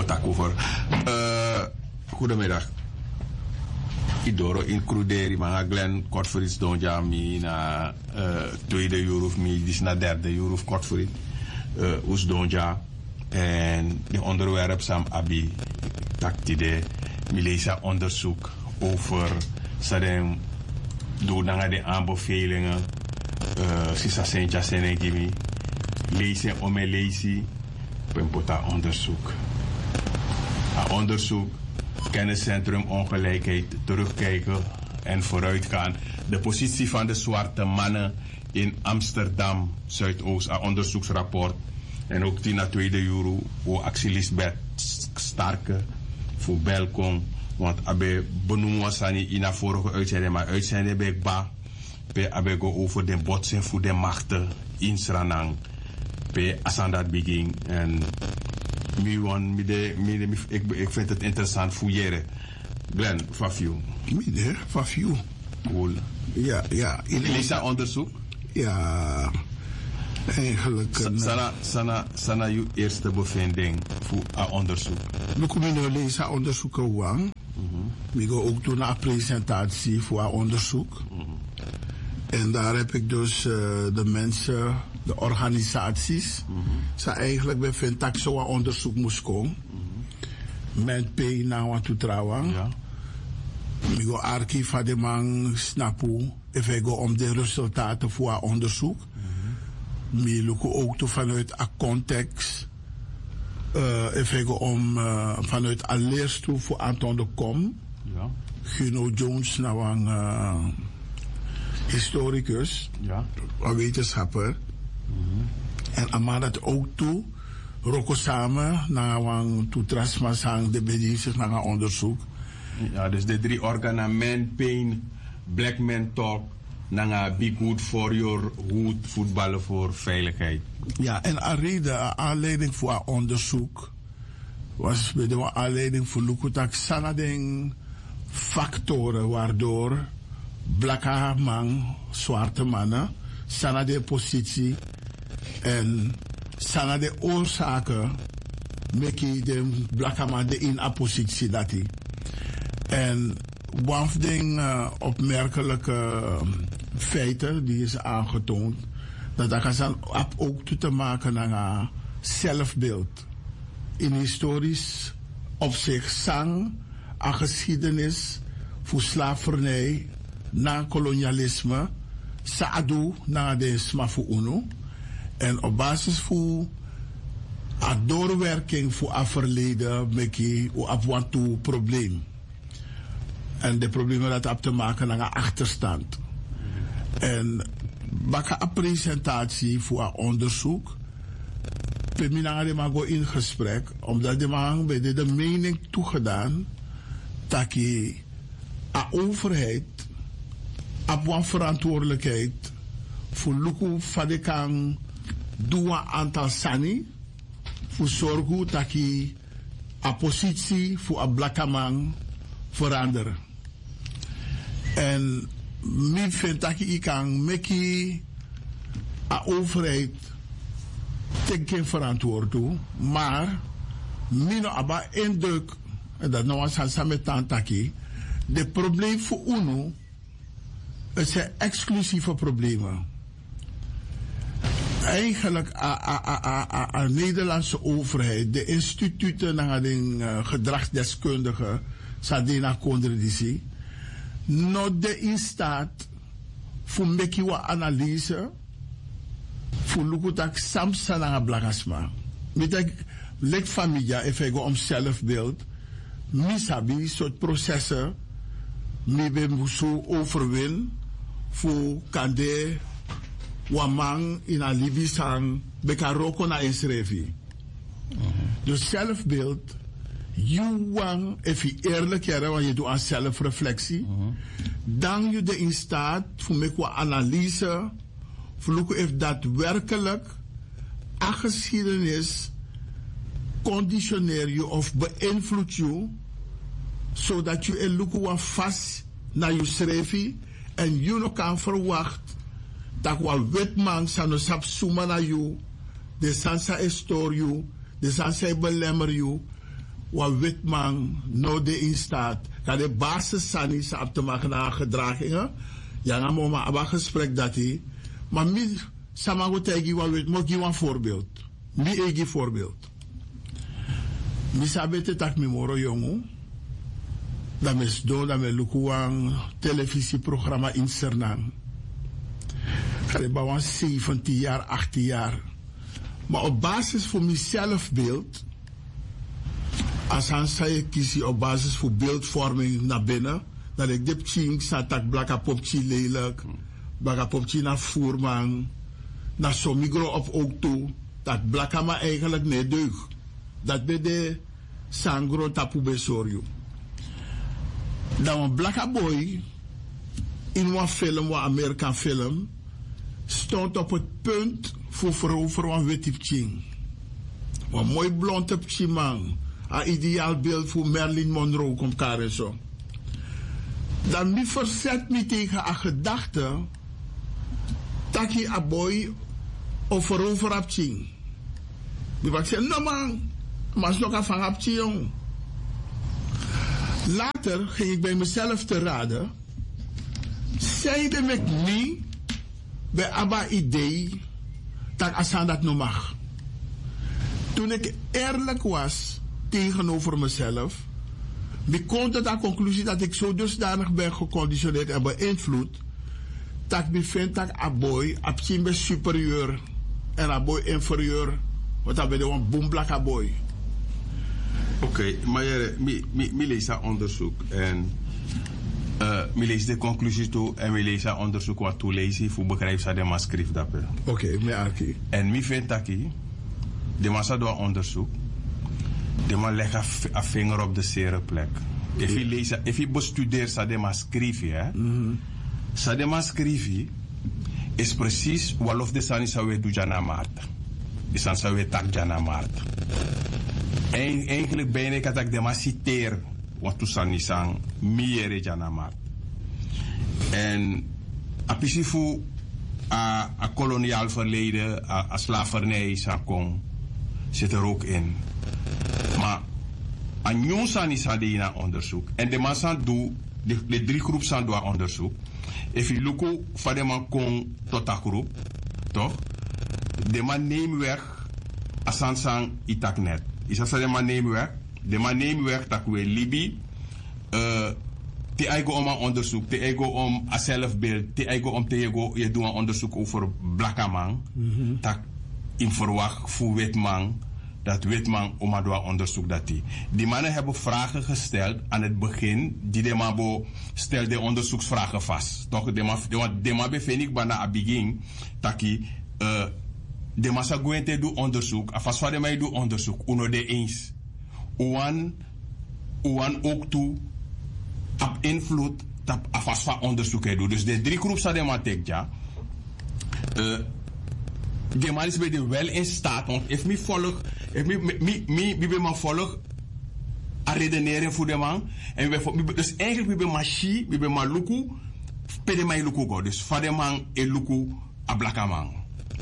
tak over. Goedemiddag. Idoro includeri maar Glenn kort voor iets doen ja mi na tweede uur of mi dus na derde uur of kort voor iets us doen ja en de onderwerp sam abi taktide mi lezen onderzoek over sadem door naar de aanbevelingen sisa senja senegimi lezen om lezen pempota onderzoek onderzoek kenniscentrum ongelijkheid terugkijken en vooruitgaan. De positie van de zwarte mannen in Amsterdam, Zuidoost, onderzoeksrapport. En ook Tina Tweede Euro, voor actie Lisbeth Starke, voor welkom. Want abe benoemen we niet in de vorige uitzending, maar uitzending bij Ba. Pe abe go over de botsing voor de machten in Sranang. Pe asandat begin en ik vind het interessant fouilleren. Glenn, Fafiu. Fafiu. Cool. Ja. Is dat onderzoek? Ja, eigenlijk. Sana je eerste bevinding voor onderzoek. We kunnen lezen onderzoeken wang. We gaan ook doen een presentatie voor onderzoek. En daar heb ik dus de mensen, de organisaties, ze eigenlijk bevind dat zo'n onderzoek moest komen. Met P naar wat toe trouwen. Ja. Ik ga archief van de man snappen. Ik ga om de resultaten voor het onderzoek. Ik ga ook toe vanuit een context. Ik ga om vanuit een leerstoel voor Anton de Kom. Ja. Guno Jones nou een historicus, een wetenschapper. En aan dat ook toe, Roko samen, naar een toetrasma sang, de bediening zich naar een onderzoek. Ja, dus de drie organen, man, pain, black man talk, naar be good for your hood, voetballen voor veiligheid. Ja, en aanleiding voor een onderzoek was bij de aanleiding voor Lukutak Sanading factoren waardoor blakke man, zwarte mannen, sana de positie en sana de oorzaken meki de blakke man de in a positie dat hij. En one ding opmerkelijke feiten die is aangetoond dat kan ook toe te maken naar zelfbeeld. In historisch opzicht zang een geschiedenis voor slavernij na kolonialisme, saadu na de smafu uno. En op basis van een doorwerking voor het verleden, meki op wat toe probleem. En de problemen dat hebben te maken met een achterstand. En baka een presentatie voor een onderzoek. Peminare mago in gesprek, omdat de man bij de mening toegedaan dat de overheid op een verantwoordelijkheid voor luku van doen aantal sani voor zorgen dat die positie voor een blakke man veranderen. En ik vind dat je kan met de overheid tegen verantwoord doen, maar min aba indruk dat nou was samen tantaki de probleem voor UNO is een exclusieve problemen. Eigenlijk de Nederlandse overheid, de instituten en de gedragsdeskundigen, Sadena Kondredisi, not de in staat voor mekiwa analyse voor lukutak samsa na blagasma. Met ik lek familia even om zelfbeeld, misabi soort processen, mi be musu overwin voor kande wamang in a libisang bekaroko na esrevi. Dus zelfbeeld, je wang even eerlijk jaren, want je doet aan zelfreflectie, dan je de in staat voor mekwa analyse. Vloeken heeft daadwerkelijk een geschiedenis conditioneer je of beïnvloed je zodat je een luku vast naar je schrijft en je nog kan verwachten dat wat wetman zou sap suma naar je de sansa historie de sansa belemmer je wat witman nou de in staat. Kan de basis zijn is op te maken naar gedragingen. Ja, dan moet maar een gesprek dat hij. Maar mi samago tegi wat wit, moet je een voorbeeld. Mi egi voorbeeld. Mi sabete tak mi moro jongen. Dat mes do, dat me luku een televisieprogramma in Sernang. Ik ben 17 jaar, 18 jaar. Maar op basis van mijn zelfbeeld, als hij zei kiezen op basis van beeldvorming naar binnen, dat ik dit ching staat dat blaka popchi lelijk, blaka popchi naar voerman, naar zo'n micro op ook toe, dat blaka maar eigenlijk niet deug. Dat bij de sangro tapu besorju. Dan een blaka boy in een film, een Amerikaan film, stond op het punt voor veroveren van witte ching. Een mooi blond man. Een ideaal beeld voor Marilyn Monroe komt karen zo. Dan mi verzet me tegen een gedachte dat je een boy of veroveren op ching. Ik zei, no man, maar is nog een van op ching. Later ging ik bij mezelf te raden. Zeide ik niet bij Abba idee dat Asan dat nog mag. Toen ik eerlijk was tegenover mezelf, ik kon tot de conclusie dat ik zo dusdanig ben geconditioneerd en beïnvloed, dat ik vind dat een boy op superieur en een boy inferieur, wat dat bij een boomblaka boy. Oké, maar mi lees dat onderzoek en mi lees de conclusies toe en mi lees dat onderzoek wat toelezen voor begrijp ze de maar schrift dat. Oké, me arki. En mi vind dat de massa door onderzoek, de man legt een vinger op de zere plek. If je bestudeert sa de maar schrift, sa de maar schrift is precies wat of de sani zou we doen jana maart. Is dan zou we tak jana maart. Eigenlijk ben ik dat de maar citeer wat tu sani sang miere jana maart. En apisifu a koloniaal verleden, a slavernij sang zit er ook in. Maar aan jongen is dat in onderzoek. En de massa doen, de 3 groepen zijn door onderzoek. If je look van de man kon tot dat groep, toch? De man neemt weg, asan sang itak net. Is dat de man neemt weg? De man neemt weg dat we Libi, te eigen om een onderzoek, te eigen om een zelfbeeld, te eigen om te eigen, je doet een onderzoek over blakke man, dat in verwacht voor witman, dat witman om een onderzoek dat die mannen hebben vragen gesteld aan het begin, die de man stelt de onderzoeksvragen vast. Toch, de man bevindt ik bijna aan het begin, dat de man zou gaan te doen onderzoek, afas van de man doet onderzoek, uno de eens. Uan ook toe, op invloed, dat afas van onderzoek doen. Dus de 3 groepen zijn de man tek, ja. De man is bij de wel in staat, want if me volg, ik ben volg een redenering voor de man. En dus eigenlijk ben machine, ik ben luku, pede mij luku go. Dus van de man en luku a blaka man.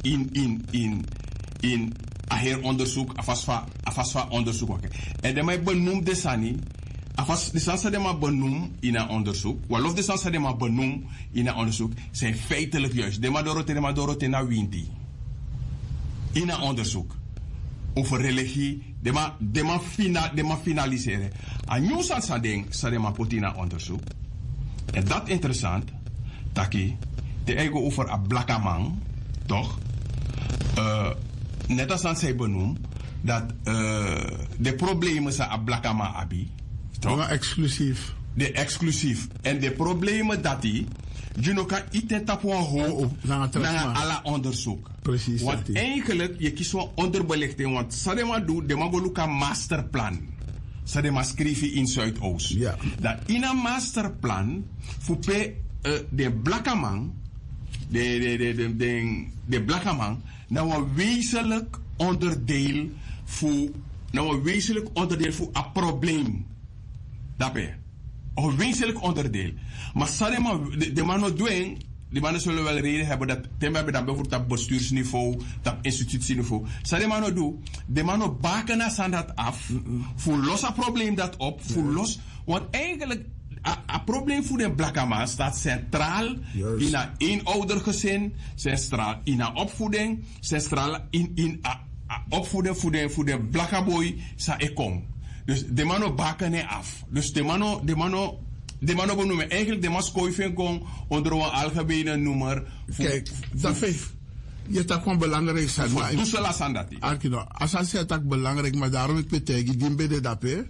In a her onderzoek, afas van onderzoek. En de man benoemt de sani, afas de sansa de man benoemt in een onderzoek, walof de sansa de man benoemt in een onderzoek, zijn feitelijk juist. De man dorote na winti. In een onderzoek over religie, de man finaliseren. En nu zal de man put in een onderzoek. En dat interessant, dat je de eigen over een blakke man, toch? Net als aan zij benoemd, dat de problemen zijn een blakke man abi. Toch? Exclusief. De exclusief. En de problemen dat die, je nog kan iten tapu naar alle onderzoek. Precies. Want eigenlijk, je kiest wel onderbelichting, want Sadema doet, de Magoluka masterplan. Sadema schrijven in Zuidoost. Ja. Dat in een masterplan, voor de blakke man, de blakke man, nou een wezenlijk onderdeel voor een probleem. Dat ben een wezenlijk onderdeel. Maar Sadema, de man doen, die mannen zullen wel reden hebben dat we dan bijvoorbeeld op bestuursniveau, op institutieniveau. Zou de mannen doen? De mannen baken aan dat af, voor los een probleem dat op, voor los. Want eigenlijk, het probleem voor de Blakama staat centraal in een eenoudergezin, centraal in een opvoeding, centraal in opvoeding voor de Blakaboy, sa ekong. Dus de mannen baken af. Dus de mannen benoemen eigenlijk de maskoifen kon onder een algemene nummer. Kijk, dat is je dat gewoon belangrijk zijn. Voor toestel aan dat. Als hij zegt dat belangrijk, maar daarom ik betekent die bij de dape.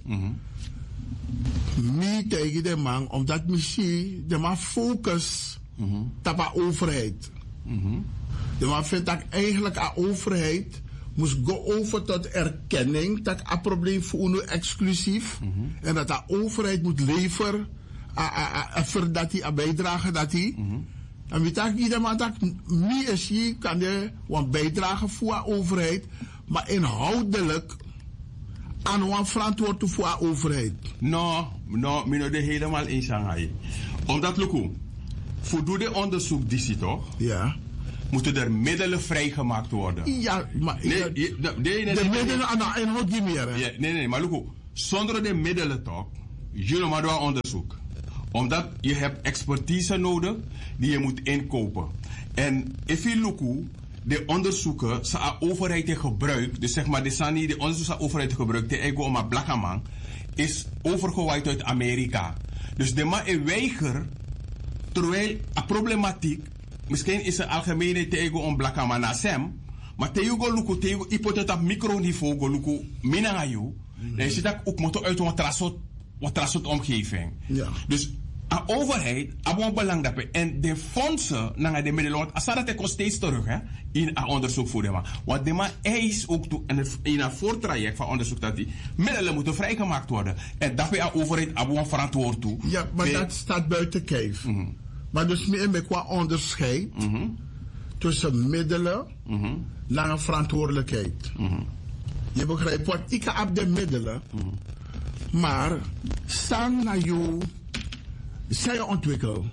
Niet tegen de man, omdat misschien de man focus op de overheid. De man vindt dat eigenlijk de overheid moest go over tot erkenning dat het probleem voor ons exclusief en dat de overheid moet leveren voor dat hij bijdrage dat hij. En weet ik niet dat niet is je kan je een bijdrage voor de overheid, maar inhoudelijk aan een verantwoording voor de overheid. No, ik ben helemaal eens aan. Omdat Luku, voor de onderzoek die zit toch? Ja. Moeten er middelen vrijgemaakt worden? Ja, maar nee, de middelen aan de inhoud niet meer. Nee, maar Luku, zonder de middelen toch, jullie maar doen onderzoek. Omdat je hebt expertise nodig die je moet inkopen. En if je Luku, de onderzoeken, de overheid gebruikt, dus zeg maar de onderzoek de overheid gebruikt, de ego om een Blakaman, is overgewaaid uit Amerika. Dus de man weiger, terwijl een problematiek, misschien is het algemene tegen om Blakaman na sem, maar tegen Luku, tegen hypotheet op microniveau, Luku, minangayu, dan zit dat ook moeten uit een trasot omgeving. Ja. Dus de overheid heeft belang daarbij. En de fondsen naar de middelen, want als dat komt steeds terug hè, in een onderzoek voor de man. Want de man eist ook toe, in een voortraject van onderzoek dat die middelen moeten vrijgemaakt worden. En daarbij de overheid een verantwoord toe. Ja, maar dat staat buiten kijf. Maar dus meer qua onderscheid tussen middelen naar een verantwoordelijkheid. Je begrijpt wat ik heb de middelen, maar staan naar jou. Zij je ontwikkelen.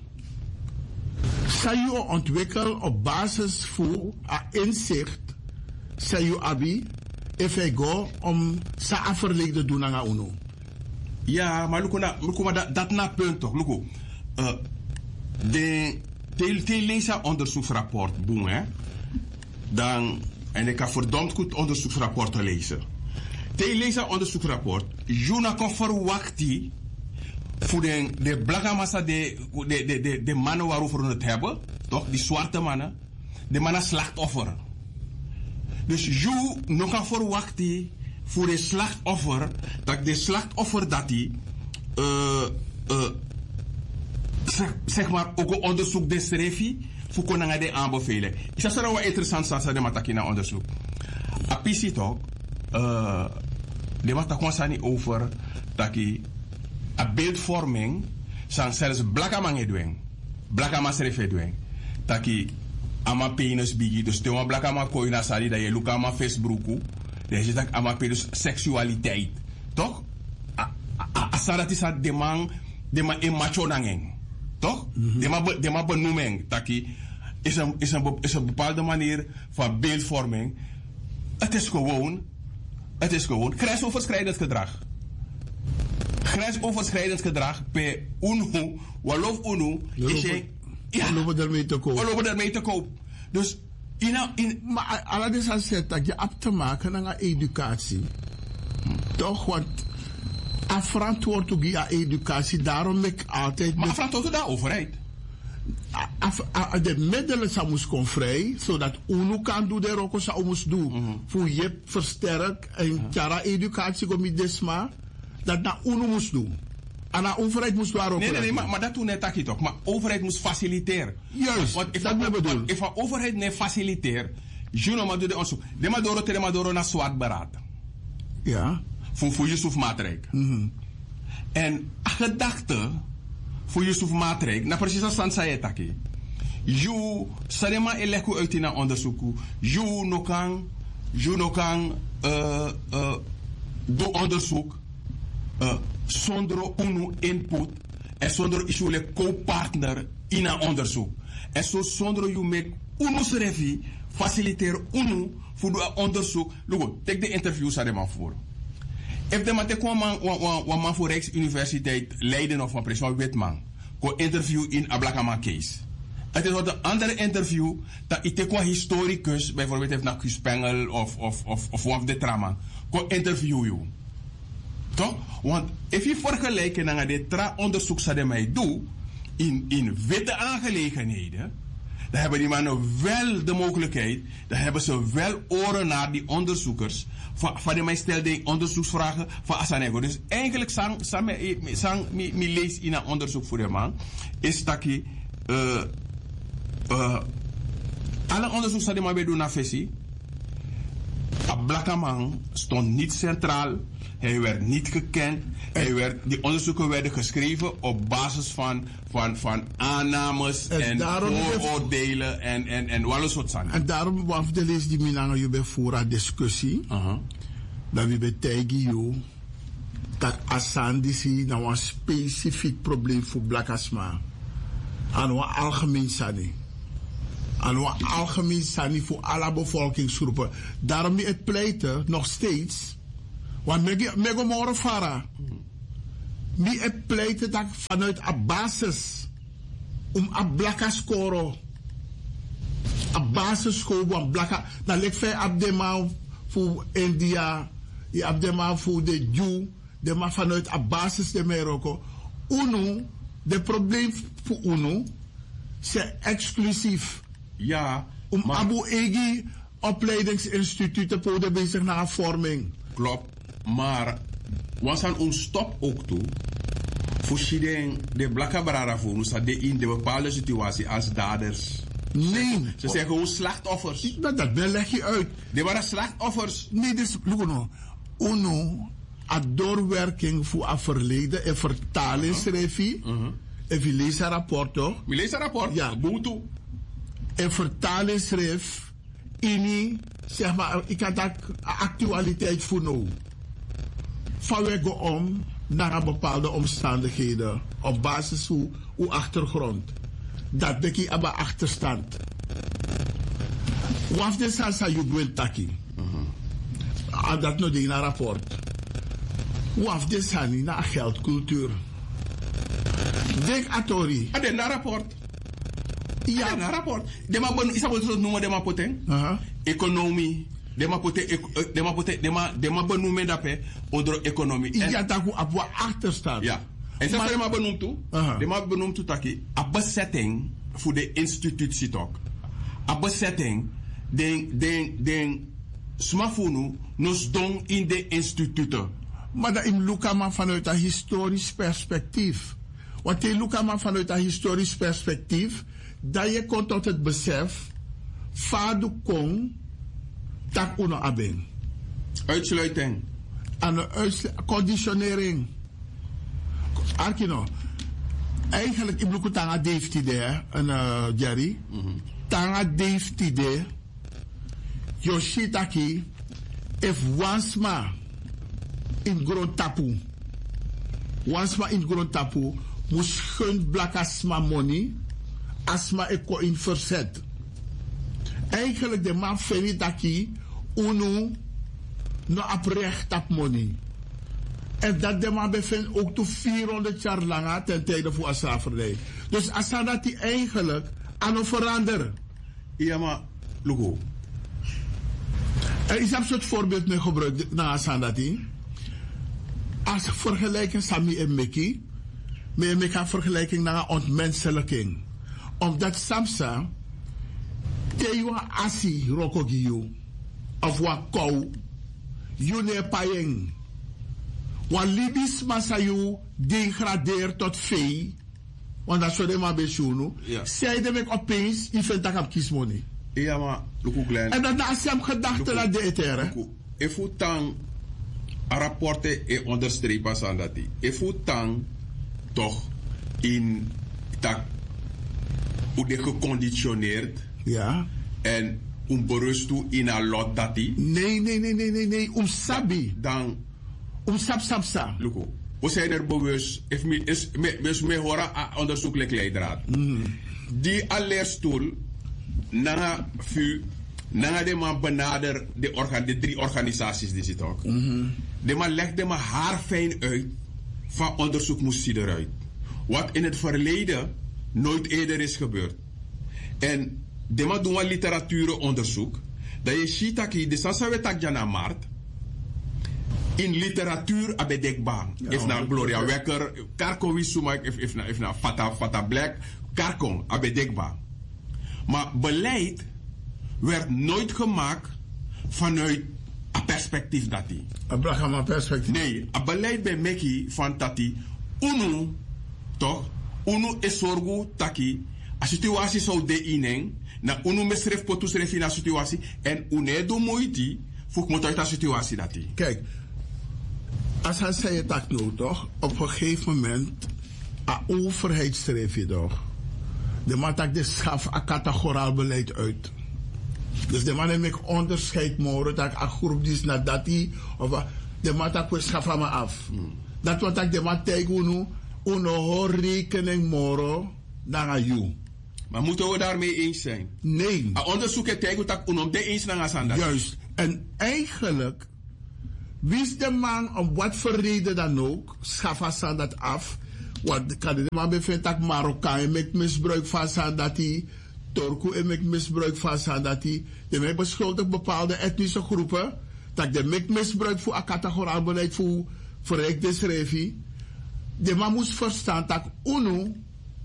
Zij je ontwikkelen op basis van inzicht. Zij je abi, if I go om sa afverlegd te doen aan UNO. Ja, maar dat na punt toch. Luko, de lezen onderzoeksrapport boem hè. Dan en ik heb verdomd goed onderzoeksrapport lezen. De lezen onderzoeksrapport, Juna kan verwachten voor de Blakamassa, de mannen waarover we het hebben, toch? Die zwarte mannen, de mannen slachtoffer. Dus je nog kan verwachten voor de slachtoffer, dat de slachtoffer dat die, zeg maar, ook een onderzoek desrefi, voor konanga de aanbevelen. Is dat wel interessant, Sasa, de matakina onderzoek. Apisi toch, de matakona niet over, dat je a beeldvorming zijn zelfs Blakaman doen. Blakaman schrijven doen. Taki ama penis bigi, dus de man Blakaman kooi na sali dat je lukt ama Facebook, dan is dat ama penis seksualiteit, toch? Asara is dat de man in macho nangen, toch? De man benoeming, taki is een bepaalde manier van beeldvorming. Het is gewoon grensoverschrijdend gedrag. Grensoverschrijdend gedrag bij UNO, walof UNO, is je... Ja, we lopen daarmee te koop. Dus, maar alles al zegt dat je hebt te maken met educatie. Toch, want verantwoord ook je educatie, daarom ik altijd... Maar verantwoord de overheid. De middelen zou moest komen vrij, zodat UNO kan doen, de roko zou moest doen. Voor je versterk en jara educatie kom je desma. Dat na UNO moest doen. En de overheid moest daar ook Nee, maar dat doen net toch. Maar de overheid moest faciliteren. Juist, want dat bedoel ik. Als de overheid niet faciliteert, je maar doe de onderzoek. De madoro naar zwart beraad. Ja. Voor Yusuf Matrijk. En gedachte voor Yusuf Matrijk, na precies als Sansa je taki. Je sarema eleko uit in onderzoek. Je no kan do onderzoek. Zonder UNO input en zonder isole co-partner in een onderzoek. En zo zonder je met UNO's revi, faciliteer UNO voor de onderzoek. Lugo, take de interviews aan de man voor. If de man te kwam man voor Rijksuniversiteit Leiden of van president Witman, ko interview in Ablakama case. Het is wat een andere interview, dat ik te historicus, bijvoorbeeld heeft naar Kuspengel of Waf de Trama, ko interview you. Toch? Want als je vergelijkt naar de onderzoek dat mij doet, in witte aangelegenheden, dan hebben die mannen wel de mogelijkheid, dan hebben ze wel oren naar die onderzoekers. Van de mij stelde onderzoeksvragen van Asanego. Dus eigenlijk sang mi lees in een onderzoek voor de man, is dat je alle onderzoek dat die man bij doen naar Fessi, Blakkaman stond niet centraal. Hij werd niet gekend. Die onderzoeken werden geschreven op basis van aannames en vooroordelen en wat soort zaken. En daarom was de les die minanga je bij voor discussie. Dat we betekenen je dat asandisi nou een specifiek probleem voor Blakasma. En een algemeen sani. En een algemeen sani voor alle bevolkingsgroepen. Daarom is het pleiten nog steeds. Want mego moro fara. Mi e pleite dat vanuit a basis a blaka skoro. A basis school van blaka. Dan leg fe abdema voor India. Je abdema voor de Jew. De ma vanuit a basis de Marokko. Uno, de probleem voor Uno, is exclusief. Ja. Abu Egi opleidingsinstituten poden bezig naar vorming. Klopt. Maar we zijn ons stop ook toe. Voor de blakke barara voor ons dat in de bepaalde situatie als daders. Nee. Ze zeggen gewoon slachtoffers. Dat leg je uit. Die waren slachtoffers. Nee, dus Uno, a doorwerking voor een verleden en vertalingsrefie. En we lezen rapport toch? We lezen rapport? Ja. Boetu. En vertalingsref in, zeg maar, ik had dat actualiteit voor nou. Vanwege om naar een bepaalde omstandigheden op basis van uw achtergrond. Dat beki aba achterstand. Waf de salsa you gwin taki. Dat no ding na rapport. Waf de sani na geldcultuur. Denk atori. Ade na rapport. Ja, na rapport. De ma bon isa bon noemen de ma poteng. Economie. De ma benoemen dat onder economie. Ja, dat we op achterstand. Ja. En ze hebben maar benoemd toe. De ma benoemd toe taki. A bezetting voor de institutie toch. A bezetting den smafunu nos don in de instituten. Maar dat in Lukama vanuit een historisch perspectief. Want in Lukama vanuit een historisch perspectief, dat je komt tot het besef, Fadu Kong, tak uno abeng. Uitsluiting. En conditionering. Arkino. Eigenlijk, ik bedoel, tanga Dave idee, en Jerry. Tanga Dave idee. Yoshitaki, if wansma in grond tapu. Wansma in grond tapu, moest gunt blak asma money, asma eko in verzet. Eigenlijk de man vindt dat hij uno no oprecht op money. En dat de man bevindt ook tot 400 jaar langer ten tijde voor een slavernij. Dus als dat hij eigenlijk aan het veranderen. Ja, maar Lugo. Er is een soort voorbeeld mee gebruikt naar Asandati. Als vergelijking Sami en Meki, met een vergelijking naar een ontmenselijking. Omdat Samsa, tewa asi rokogiyo, of wa kou, yune payeng. Wa libis masayu degradeert tot vee, want dat zou de maar besjoen. Zij de mek opeens, je vindt dat ik kiesmoney. Ja, maar Luku Glen. En dat is hem gedachte dat de etere. If you tang a rapporte e onderstrepen aan dat die. If you tang toch in tak hoe de geconditioneerd. Ja. En berust toe in een lot dat die. Nee. Sabi. Dan. Sap. Luku. We zijn er bewust. If me horen onderzoekelijk leidraad. die alleerstoel, nanga de man benader de 3 organisaties die zitten ook. De man legde me haar fijn uit van onderzoek moest zien eruit. Wat in het verleden nooit eerder is gebeurd. En de man doen een literatuuronderzoek. Dat je ziet dat je de Sasawetak Jana Mart in literatuur abedekbaar. If na Gloria Wekker, Karko Wisumak, if na Fata Black, Karko abedekbaar. Maar beleid werd nooit gemaakt vanuit een perspectief dat die. Een perspectief? Nee, een beleid bij Meki van Tati. Unu, toch? Unu is zorgu taki. A situatie zou de ineng. Na unu mesref potus refi na situatie. En une do moiti. Fuk moet uit de situatie dat die. Kijk, als hij zei het ook nou toch? Op een gegeven moment, a overheid schreef je toch? De man tak de schaf a categoraal beleid uit. Dus de man heeft ik onderscheid moren dat a groep die is naar dat die of de man tak we schaffen me af. Dat wat ik de man tegen uno rekening moren naar jou. Maar moeten we daarmee eens zijn? Nee. A onderzoek het tegen dat uno de eens naar Asanda. Juist. En eigenlijk wist de man om wat voor reden dan ook schaffen dat af. Want kan de man bevindt dat Marokkaan met misbruik van Sandati, Turku met misbruik van Sandati. De mij beschuldigt bepaalde etnische groepen dat de met misbruik voor een categoraal beleid voor verrijkte schrijfie. De man moest verstaan dat UNO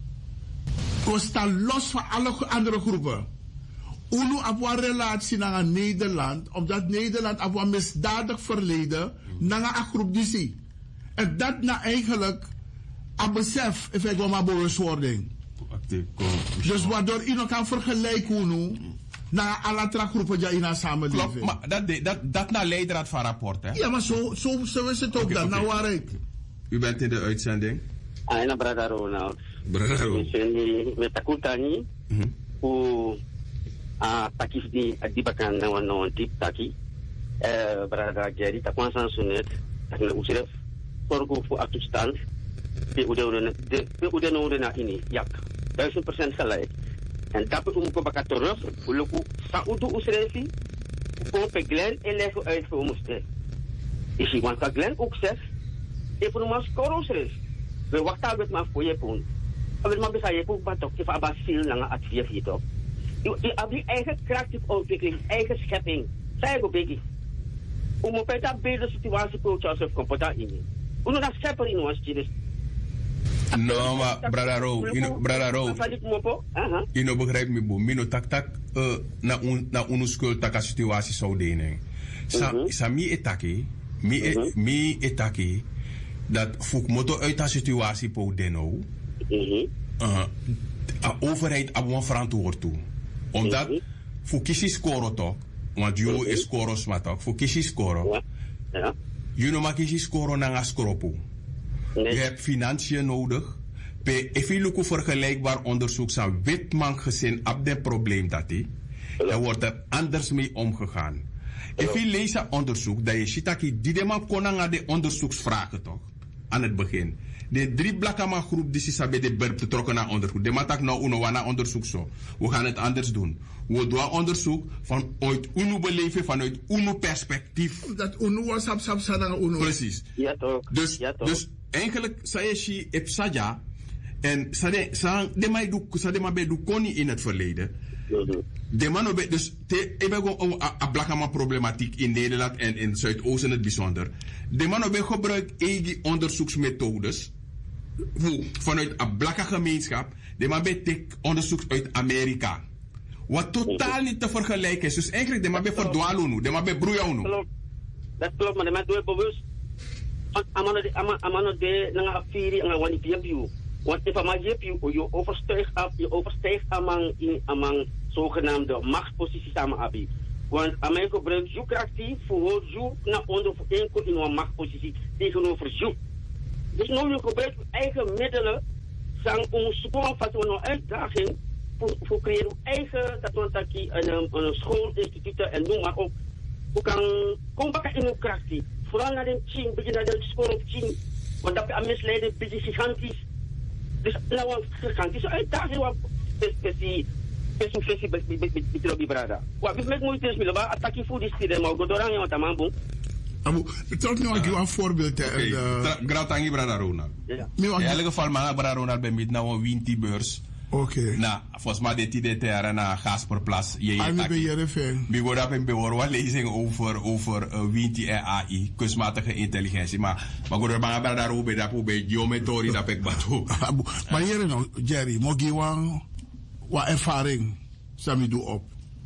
staan los van alle andere groepen. UNO heeft een relatie naar Nederland, omdat Nederland heeft een misdadig verleden naar een groep die zie. En dat nou eigenlijk een besef, if ik wil maar bewustwording. Dus waardoor je nog kan vergelijken UNO naar alle groepen die in een samenleving. Klopt, maar dat naar leidraad van rapport, hè? Ja, maar zo is het ook dan. Nou waar ik. U bent in de uitzending. Aina Bradaro nou. Bradaro. Met Takutani. Hoe takif di bakan na wano tip taki. Brada Jerry takwansan sunet. Tak na usiref. Korgo fu aktustan. Pe ude no na ini. Yak. 1000% gelijk. En dapat ko baka terug. Uluku sa udu usrefi. Ko pe Glen elego uit voor moeste. Is hij want Glen ook zegt. Even maar scoren we wachten met maar voor je punt. Maar maar bisa je punt batok if abasil lang advies hito. Je hebt eigen creatieve ontwikkeling, eigen schepping. Zij go biggie. Om op een betere situatie voor jezelf comporta in. Uno dat schepper in ons dus. No, maar Bradaro, je begrijpt me boem. Mino tak na unuskul taka situatie zou denen. Sami etaki, mi etaki. Dat voor moto uit de situatie po deno, de overheid aan verantwoord toe. Omdat voor kies scoren toch, want je is scoren maar toch, voor kies scoren. Je no maar kies scoren naar scropo. Je hebt financiën nodig. If je lukt vergelijkbaar onderzoek aan witman gezin op dit probleem dat hij, dan wordt er anders mee omgegaan. If je leest een onderzoek, dat je ziet dat je die man kon naar de onderzoeksvragen toch. Aan het begin. De 3 blakkama groep die zich bij de berp betrokken naar onderzoek. De matak nou uno wana onderzoek zo. We gaan het anders doen. We doen onderzoek vanuit uno beleving, vanuit uno perspectief. Dat uno was sap naar uno. Precies. Ja toch. Dus eigenlijk zei je epsaja en de mij doe koni in het verleden. De man dus ik ben gewoon een blakkama problematiek in Nederland en in Zuidoosten in het bijzonder. De man gebruikt eigen onderzoeksmethodes vanuit een blakke gemeenschap. De man betekent onderzoek uit Amerika. Wat totaal niet te vergelijken is. Dus eigenlijk de man be verdwalen nu, de man be broeien nu. Dat klopt, maar de man doet bewust. Amano de nanga afiri anga wani piapiu. Want if ama jepiu, je overstijgt amang zogenaamde machtspositie samen abi. Want Amerika gebruikt je krachtie voor je naar onder enkel in een machtspositie tegenover je. Dus nu je gebruikt eigen middelen, zijn ons gewoon van een uitdaging voor creëren eigen dat een schoolinstituten en noem maar op. We kan komen in uw krachtie. Vooral naar de team, begin naar de school op team. Want dat is misleiding, beetje gigantisch. Dus nou een gigantische uitdaging. fesi bitro brada. Wa bis met moeite spelen, maar attackie voor die steden, maar godorang je wat amambo. Abu, toch nu een voorbeeld. Gratangi brada Ronald. Ja. In elk geval, maar brada Ronald bij mij nou een winti-beurs. Oké. Nou, volgens mij deed hij dit naar Gasperplas. En ben je er we worden op een behoorlijke lezing over winti en AI, kunstmatige intelligentie. Maar we worden maar daar daar bij geometrie dat ik batu. Maar hier nou, Jerry, mogi wat ervaring sami doe op.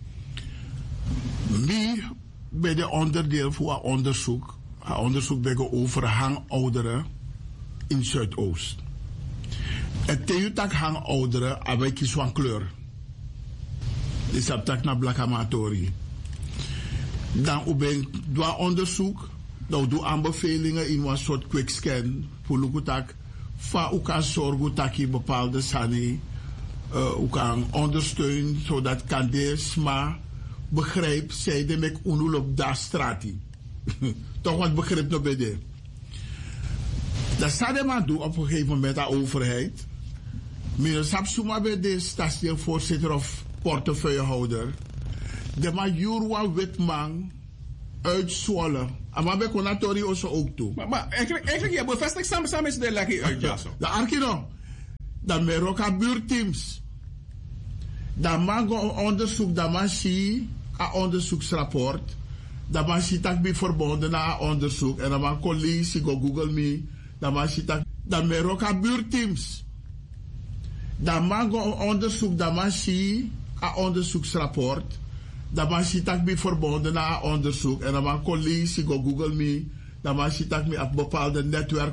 Mi bij de onderdeel voor onderzoek. Onderzoek bij over hangouderen in Zuidoost. Het theotak hangouderen, wij kiezen van kleur. Dus dat tak naar blakamatori. Dan ben je onderzoek, dan doe aanbevelingen in een soort quickscan. Voor lukutak, van hoe kan zorgen dat je bepaalde sani, hoe kan ondersteunen, zodat kan desma begrijp, zij de mek unul op da strati. Toch wat begrip nog bij de. Dat zou je maar doen op een gegeven moment de overheid. Meneer Sapsuma bij de stationsvoorzitter of portefeuillehouder. De major Witman uit Zwolle. Maar bij Konatori ook toe. Maar eigenlijk je bevestigt samen is de lekkie uit Jasso. De Arkino. Dan met Roka buurteams. Dan mag onderzoek, dan mag je een onderzoeksrapport. Dan mag je dat bij verbonden naar onderzoek. En dan mag college, go Google me. Dan mag je dat. Dan met Roka buurteams. Dan mag onderzoek, dan mag je een onderzoeksrapport. Dan mag je dat bij verbonden naar onderzoek. En dan mag college, go Google me. Dan mag je dat met een bepaalde netwerk